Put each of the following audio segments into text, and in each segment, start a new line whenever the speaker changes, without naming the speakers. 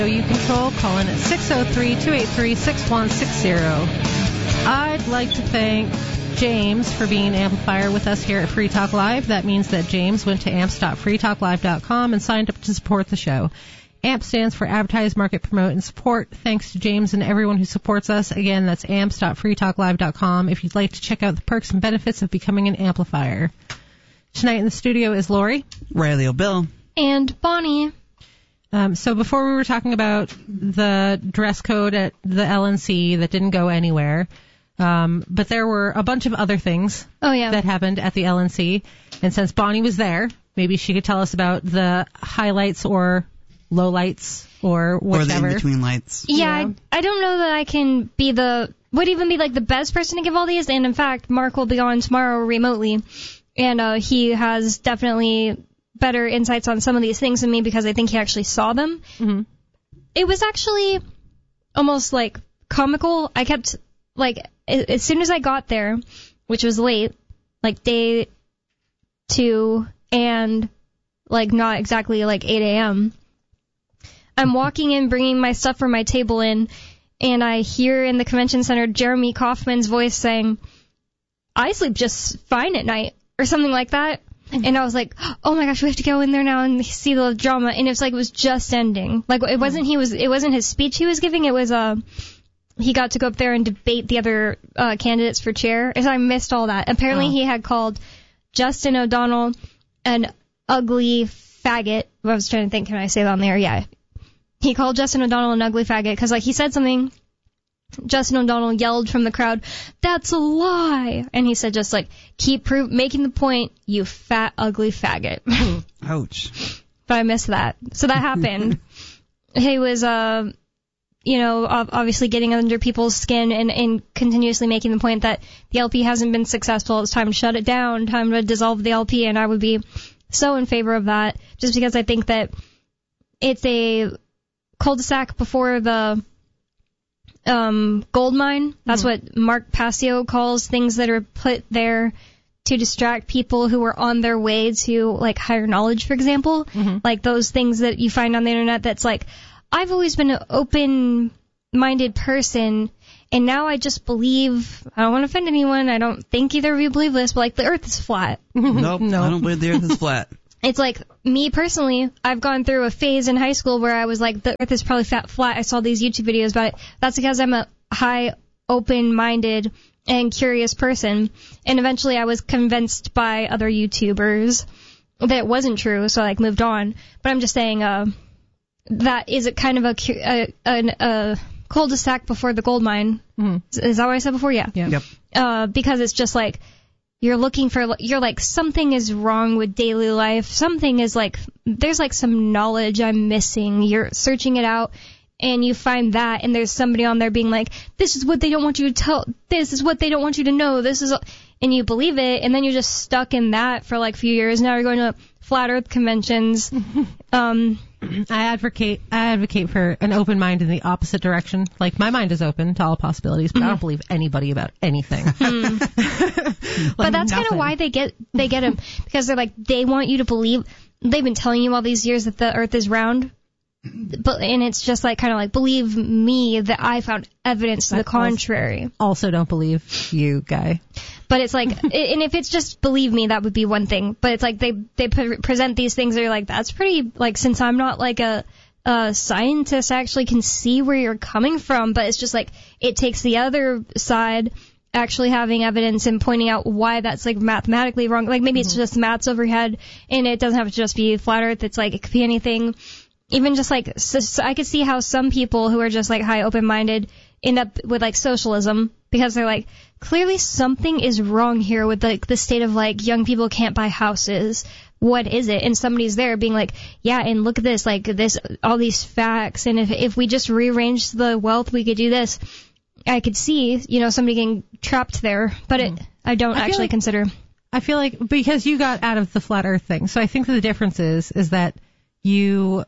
You control, call in at 603-283-6160. I'd like to thank James for being an amplifier with us here at Free Talk Live. That means that James went to amps.freetalklive.com and signed up to support the show. AMP stands for Advertise, Market, Promote, and Support. Thanks to James and everyone who supports us. Again, that's amps.freetalklive.com if you'd like to check out the perks and benefits of becoming an amplifier. Tonight in the studio is Lori,
Riley O'Bill,
and Bonnie.
So before we were talking about the dress code at the LNC that didn't go anywhere, but there were a bunch of other things that happened at the LNC. And since Bonnie was there, maybe she could tell us about the highlights or lowlights or whatever.
Or the in-between lights.
Yeah, I don't know that I can be the best person to give all these. And in fact, Mark will be on tomorrow remotely. And he has definitely better insights on some of these things than me because I think he actually saw them.
Mm-hmm.
It was actually almost like comical. I kept, as soon as I got there, which was late, like day 2 and not exactly 8 a.m., I'm walking in, bringing my stuff from my table in, and I hear in the convention center Jeremy Kaufman's voice saying, "I sleep just fine at night," or something like that. And I was like, oh my gosh, we have to go in there now and see the drama. And it was just ending. It wasn't his speech he was giving. It was he got to go up there and debate the other candidates for chair. And so I missed all that. Apparently he had called Justin O'Donnell an ugly faggot. I was trying to think, can I say that on there? Yeah. He called Justin O'Donnell an ugly faggot because he said something. Justin O'Donnell yelled from the crowd, "That's a lie!" And he said, just keep making the point, you fat, ugly faggot.
Ouch.
But I missed that. So that happened. He was, obviously getting under people's skin and continuously making the point that the LP hasn't been successful. It's time to shut it down, time to dissolve the LP, and I would be so in favor of that, just because I think that it's a cul-de-sac before the gold mine. That's what Mark Passio calls things that are put there to distract people who are on their way to higher knowledge, for example. Like those things that you find on the internet that's I've always been an open-minded person, and now I just believe, I don't want to offend anyone, I don't think either of you believe this, but the earth is flat.
Nope, no. I don't believe the earth is flat.
It's me personally, I've gone through a phase in high school where I was the earth is probably flat. I saw these YouTube videos about it. That's because I'm a high, open-minded, and curious person. And eventually I was convinced by other YouTubers that it wasn't true, so I moved on. But I'm just saying, that is a kind of a cul-de-sac before the gold mine. Mm-hmm. Is that what I said before? Yeah.
Yep.
Because it's just you're looking for, something is wrong with daily life. Something is there's some knowledge I'm missing. You're searching it out, and you find that, and there's somebody on there being this is what they don't want you to tell. This is what they don't want you to know. This is, and you believe it, and then you're just stuck in that for a few years. Now you're going to flat earth conventions.
I advocate for an open mind in the opposite direction. My mind is open to all possibilities, but I don't believe anybody about anything.
But that's kind of why they get them, because they're they want you to believe. They've been telling you all these years that the earth is round, and it's just believe me that I found evidence to the contrary.
Also don't believe you, guy.
But it's and if it's just believe me, that would be one thing. But it's they present these things that are that's pretty, since I'm not a scientist, I actually can see where you're coming from. But it's just it takes the other side actually having evidence and pointing out why that's mathematically wrong. Maybe it's just maths overhead, and it doesn't have to just be flat earth. It's it could be anything. Even just so I could see how some people who are just high open-minded end up with socialism, because they're clearly something is wrong here with the state of young people can't buy houses. What is it? And somebody's there being yeah, and look at this, this, all these facts, and if we just rearrange the wealth, we could do this. I could see, somebody getting trapped there, but I don't actually consider.
I feel because you got out of the flat earth thing, so I think that the difference is that you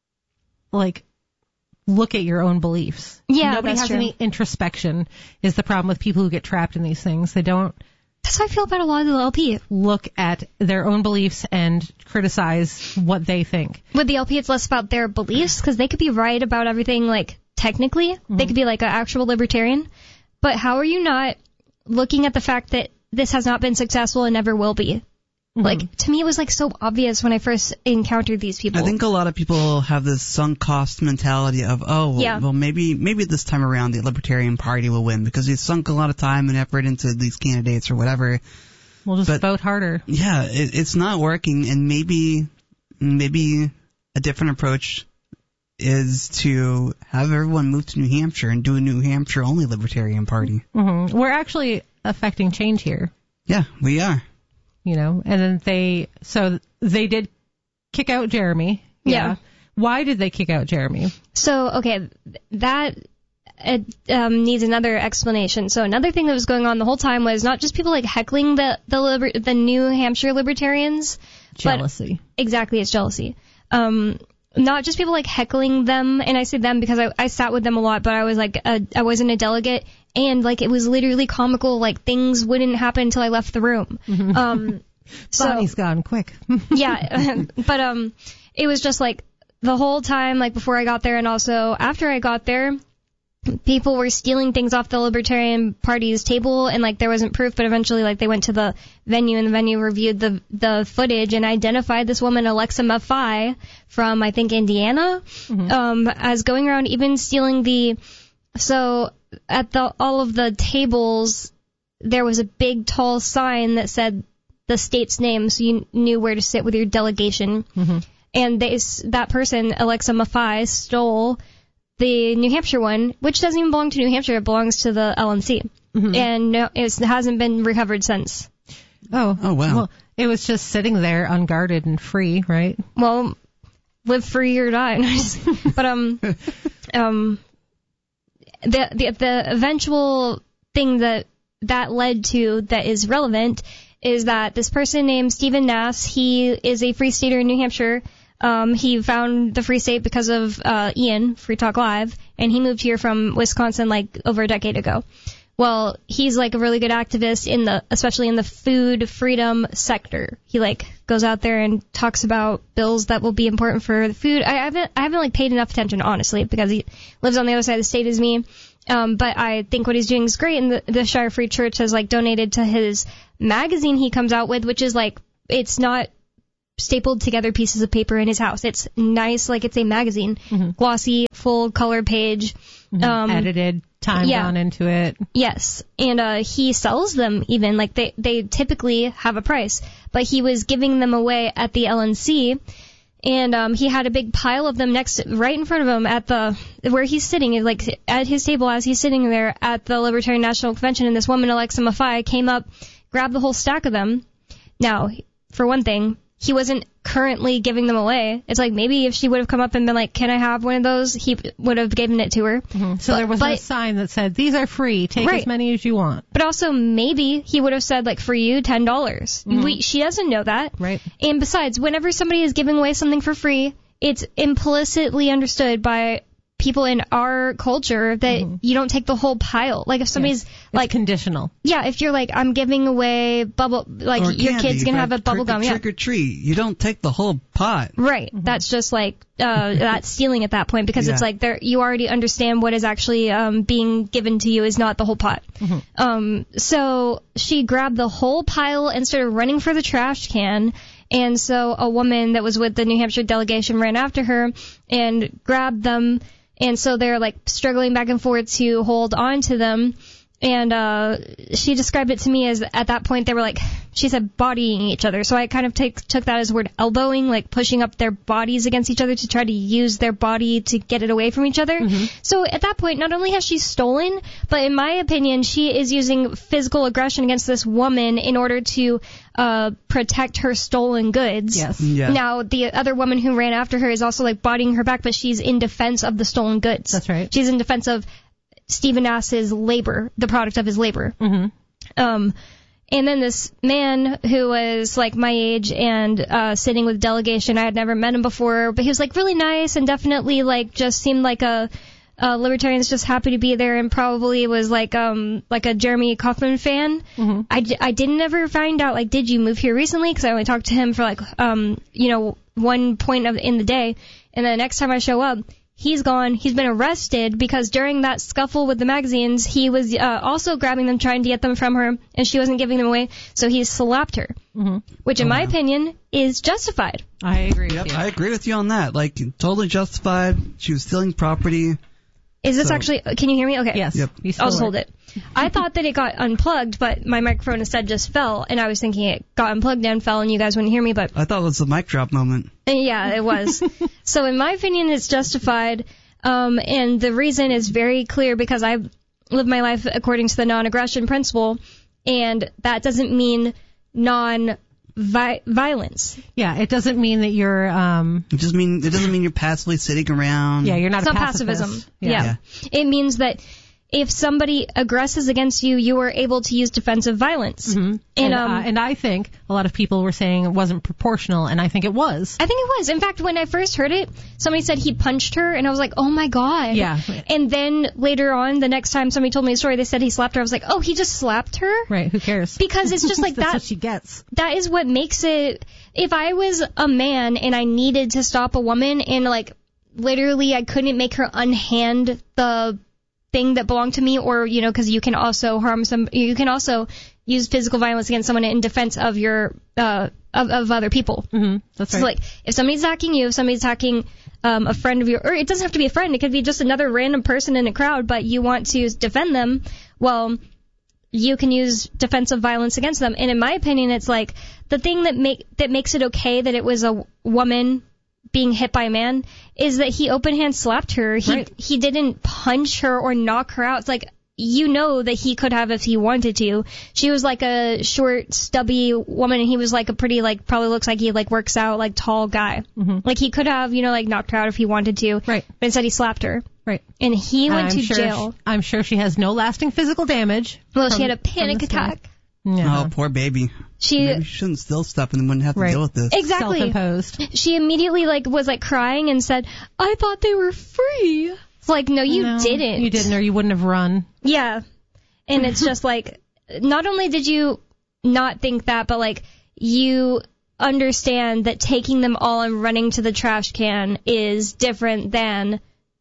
look at your own beliefs.
Yeah,
nobody
that's
has
true.
any introspection is the problem with people who get trapped in these things. They don't
That's how I feel about a lot of the LP.
look at their own beliefs and criticize what they think.
With the LP, it's less about their beliefs, because they could be right about everything, like, technically. They could be, like, an actual libertarian. But how are you not looking at the fact that this has not been successful and never will be? Like, to me, it was, like, so obvious when I first encountered these people.
I think a lot of people have this sunk cost mentality of, well, maybe this time around the Libertarian Party will win because they sunk a lot of time and effort into these candidates or whatever.
We'll just vote harder.
Yeah, it's not working, and maybe a different approach is to have everyone move to New Hampshire and do a New Hampshire-only Libertarian Party.
We're actually affecting change here.
Yeah, we are.
You know, and then they did kick out Jeremy.
Yeah.
Why did they kick out Jeremy?
So, okay, that needs another explanation. So another thing that was going on the whole time was not just people like heckling the New Hampshire libertarians.
Jealousy.
But exactly, it's jealousy. Not just people like heckling them, and I say them because I sat with them a lot, but I was like, I wasn't a delegate, and like it was literally comical, like things wouldn't happen until I left the room.
Bonnie's gone quick.
Yeah, but it was just like the whole time, like before I got there and also after I got there, people were stealing things off the Libertarian Party's table, and like there wasn't proof, but eventually like they went to the venue, and the venue reviewed the footage and identified this woman, Alexa Maffei, from I think Indiana, as going around even stealing so at all of the tables there was a big tall sign that said the state's name, so you knew where to sit with your delegation. And that person, Alexa Maffei, stole the New Hampshire one, which doesn't even belong to New Hampshire. It belongs to the LNC. And no, it hasn't been recovered since.
Oh,
wow.
Well, it was just sitting there unguarded and free, right?
Well, live free or die. But the eventual thing that led to that is relevant is that this person named Stephen Nass, he is a free stater in New Hampshire. He found the Free State because of Ian, Free Talk Live, and he moved here from Wisconsin like over a decade ago. Well, he's like a really good activist especially in the food freedom sector. He like goes out there and talks about bills that will be important for the food. I haven't like paid enough attention, honestly, because he lives on the other side of the state as me. But I think what he's doing is great, and the Shire Free Church has like donated to his magazine he comes out with, which is like, it's not stapled together pieces of paper in his house. It's nice, like it's a magazine, glossy, full color page,
edited, time gone into it.
Yes, and he sells them even, like they typically have a price, but he was giving them away at the LNC, and he had a big pile of them right in front of him where he's sitting, like at his table as he's sitting there at the Libertarian National Convention, and this woman, Alexa Maffei, came up, grabbed the whole stack of them. Now, for one thing, he wasn't currently giving them away. It's like maybe if she would have come up and been like, can I have one of those, he would have given it to her.
So there was a sign that said, these are free, take as many as you want.
But also maybe he would have said, like, for you, $10. She doesn't know that.
Right.
And besides, whenever somebody is giving away something for free, it's implicitly understood by people in our culture that you don't take the whole pile. Like if somebody's like
conditional.
Yeah, if you're like, I'm giving away your kid's gonna have a bubble gum.
Trick or treat. You don't take the whole pot.
Right. That's just like that's stealing at that point, because it's like you already understand what is actually being given to you is not the whole pot. So she grabbed the whole pile and started running for the trash can. And so a woman that was with the New Hampshire delegation ran after her and grabbed them. And so they're like struggling back and forth to hold on to them. And she described it to me as at that point they were like, she said, bodying each other. So I kind of took that as the word elbowing, like pushing up their bodies against each other to try to use their body to get it away from each other. So at that point, not only has she stolen, but in my opinion, she is using physical aggression against this woman in order to protect her stolen goods.
Yes.
Yeah.
Now, the other woman who ran after her is also like bodying her back, but she's in defense of the stolen goods.
That's right.
She's in defense of Stephen Nass's labor, the product of his labor. And then this man who was like my age and sitting with delegation, I had never met him before, but he was like really nice and definitely like just seemed like a libertarians just happy to be there and probably was like a Jeremy Kauffman fan.
Mm-hmm.
I didn't ever find out, like, did you move here recently? Because I only talked to him for like, one point in the day. And then the next time I show up, he's gone. He's been arrested because during that scuffle with the magazines, he was also grabbing them, trying to get them from her, and she wasn't giving them away, so he slapped her, which in my opinion is justified.
I agree with you.
I agree with you on that. Like, totally justified. She was stealing property.
Is this actually, can you hear me? Okay.
Yes.
Yep.
I'll just hold it. I thought that it got unplugged, but my microphone instead just fell, and I was thinking it got unplugged and fell, and you guys wouldn't hear me, but...
I thought it was a mic drop moment.
Yeah, it was. So in my opinion, it's justified, and the reason is very clear because I live my life according to the non-aggression principle, and that doesn't mean non-violence.
Yeah, it doesn't mean that you're...
It doesn't mean you're passively sitting around.
Yeah, you're not
It's
a
not
pacifist.
pacifism. Yeah. It means that if somebody aggresses against you, you are able to use defensive violence.
Mm-hmm. And I think a lot of people were saying it wasn't proportional, and I think it was.
I think it was. In fact, when I first heard it, somebody said he punched her, and I was like, oh my God.
Yeah.
And then later on, the next time somebody told me a story, they said he slapped her. I was like, oh, he just slapped her?
Right, who cares?
Because it's just like
That's
that.
what she gets.
That is what makes it. If I was a man and I needed to stop a woman and, like, literally I couldn't make her unhand the thing that belonged to me, or, you know, because you can also you can also use physical violence against someone in defense of your of other people.
Mm-hmm. That's right.
So, like, if somebody's attacking you, if somebody's attacking a friend of yours, or it doesn't have to be a friend, it could be just another random person in a crowd, but you want to defend them, well, you can use defensive violence against them. And in my opinion, it's like the thing that makes it okay that it was a woman being hit by a man is that he open hand slapped her. He didn't punch her or knock her out. It's like, you know that he could have if he wanted to. She was like a short, stubby woman, and he was like a pretty, like, probably looks like he, like, works out, like, tall guy. Mm-hmm. Like, he could have, you know, like, knocked her out if he wanted to.
Right.
But instead he slapped her.
Right.
And he went to jail.
I'm sure she has no lasting physical damage.
Well, she had a panic attack.
Yeah.
Oh, poor baby. Maybe she shouldn't steal stuff and then wouldn't have to deal with this.
Exactly.
Self-imposed.
She immediately, like, was, like, crying and said, I thought they were free. It's like, no, you didn't.
You didn't, or you wouldn't have run.
Yeah. And it's just like, not only did you not think that, but, like, you understand that taking them all and running to the trash can is different than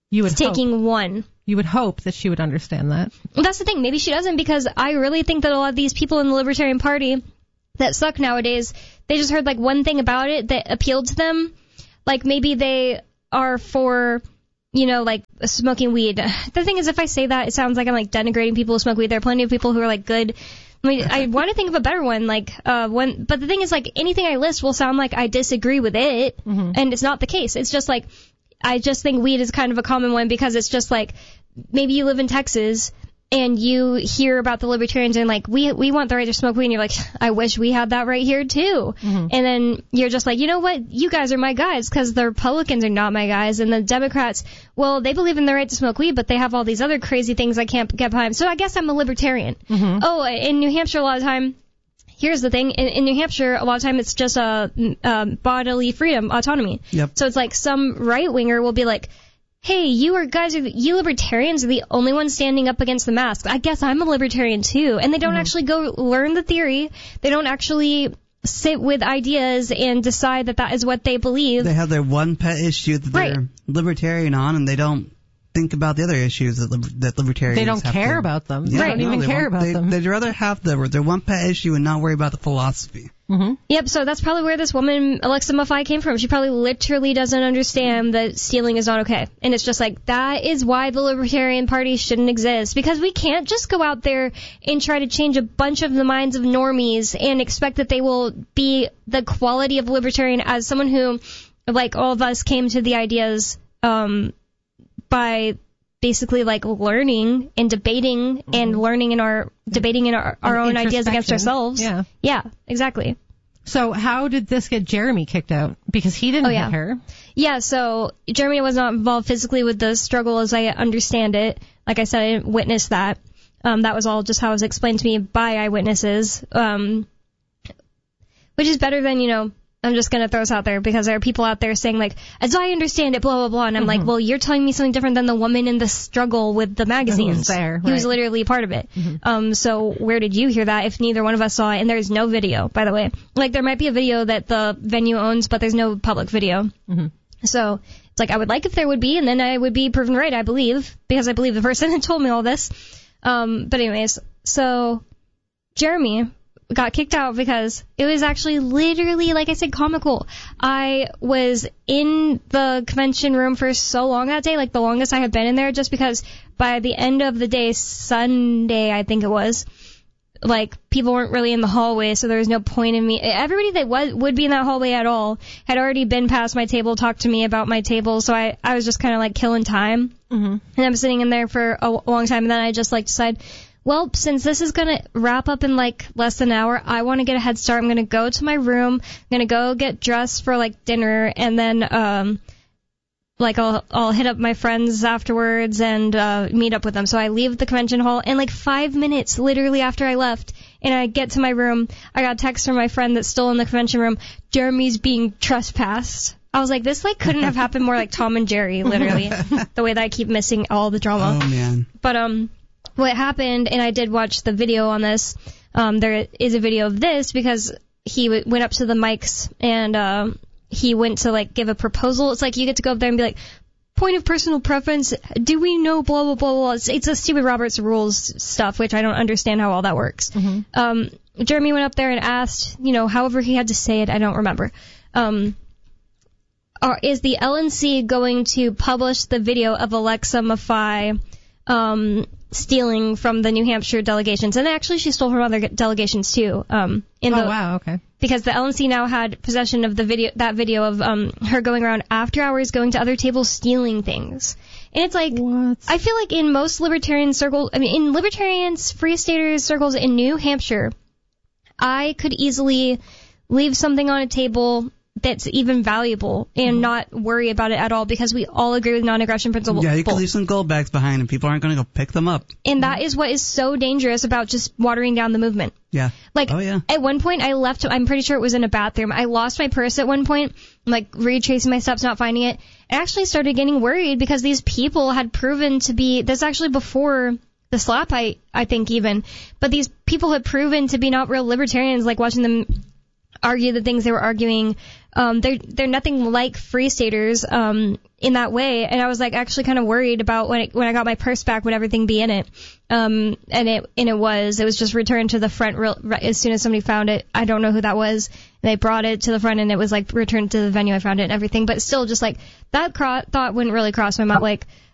taking one.
You would hope that she would understand that.
That's the thing. Maybe she doesn't, because I really think that a lot of these people in the Libertarian Party that suck nowadays, they just heard, like, one thing about it that appealed to them. Like, maybe they are for, you know, like, smoking weed. The thing is, if I say that, it sounds like I'm, like, denigrating people who smoke weed. There are plenty of people who are, like, good. I mean, I want to think of a better one, like, but the thing is, like, anything I list will sound like I disagree with it, and it's not the case. It's just, like, I just think weed is kind of a common one, because it's just, like, maybe you live in Texas, and you hear about the libertarians, and, like, we want the right to smoke weed, and you're like, I wish we had that right here, too. And then you're just like, you know what, you guys are my guys, because the Republicans are not my guys, and the Democrats, well, they believe in the right to smoke weed, but they have all these other crazy things I can't get behind, so I guess I'm a libertarian. Oh, in New Hampshire, a lot of time, here's the thing, in New Hampshire, a lot of time it's just bodily freedom, autonomy.
Yep.
So it's like some right-winger will be like, hey, you libertarians are the only ones standing up against the masks. I guess I'm a libertarian too. And they don't actually go learn the theory. They don't actually sit with ideas and decide that that is what they believe.
They have their one pet issue that they're libertarian on, and they don't think about the other issues that libertarians
They don't care about them.
Yeah,
They don't even care about them.
They'd rather have their one pet issue and not worry about the philosophy.
Yep, so that's probably where this woman, Alexa Maffei, came from. She probably literally doesn't understand that stealing is not okay. And it's just like, that is why the Libertarian Party shouldn't exist. Because we can't just go out there and try to change a bunch of the minds of normies and expect that they will be the quality of libertarian as someone who, like all of us, came to the ideas by basically, like, learning and debating and learning in our own ideas against ourselves. Yeah, exactly.
So how did this get Jeremy kicked out? Because he didn't hit her.
Yeah, so Jeremy was not involved physically with the struggle as I understand it. Like I said, I didn't witness that. That was all just how it was explained to me by eyewitnesses. Which is better than, you know, I'm just going to throw this out there because there are people out there saying, like, as I understand it, blah, blah, blah. And I'm like, well, you're telling me something different than the woman in the struggle with the magazines. He was literally a part of it. So where did you hear that if neither one of us saw it? And there's no video, by the way. Like, there might be a video that the venue owns, but there's no public video. So it's like, I would like if there would be, and then I would be proven right, I believe, because I believe the person that told me all this. But anyways, so Jeremy got kicked out because it was actually literally, like I said, comical. I was in the convention room for so long that day, like the longest I had been in there, just because by the end of the day, Sunday, I think it was, like, people weren't really in the hallway, so there was no point in me. Everybody that would be in that hallway at all had already been past my table, talked to me about my table, so I was just kind of, like, killing time. And I'm sitting in there for a long time, and then I just, like, decided, well, since this is going to wrap up in, like, less than an hour, I want to get a head start. I'm going to go to my room. I'm going to go get dressed for, like, dinner, and then, like, I'll hit up my friends afterwards and meet up with them. So I leave the convention hall, and, like, 5 minutes literally after I left, and I get to my room, I got a text from my friend that's still in the convention room, Jeremy's being trespassed. I was like, this, like, couldn't have happened more like Tom and Jerry, literally, the way that I keep missing all the drama.
Oh, man.
But, what happened, and I did watch the video on this, there is a video of this because he went up to the mics and he went to, like, give a proposal. It's like you get to go up there and be like, point of personal preference, do we know blah, blah, blah, blah. It's a stupid Robert's Rules stuff, which I don't understand how all that works. Jeremy went up there and asked, you know, however he had to say it, I don't remember. Is the LNC going to publish the video of Alexa Maffei stealing from the New Hampshire delegations? And actually, she stole from other delegations too.
Wow, okay.
Because the LNC now had possession of that video of her going around after hours, going to other tables, stealing things. And it's like,
what?
I feel like in most libertarian circles, I mean, in libertarians, free staters circles in New Hampshire, I could easily leave something on a table that's even valuable and not worry about it at all because we all agree with non-aggression principle.
Yeah, you can leave some gold bags behind and people aren't going to go pick them up.
And that is what is so dangerous about just watering down the movement.
Yeah.
Like, at one point I left, I'm pretty sure it was in a bathroom. I lost my purse at one point. I'm like retracing my steps, not finding it. I actually started getting worried because these people had proven to be, this actually before the slap, I think even, but these people had proven to be not real libertarians, like watching them argue the things they were arguing. They're nothing like free staters in that way, and I was like actually kind of worried about when I got my purse back, would everything be in it? And it was just returned to the front as soon as somebody found it. I don't know who that was. And they brought it to the front, and it was like returned to the venue. I found it and everything, but still, just like that thought wouldn't really cross my mind. Like,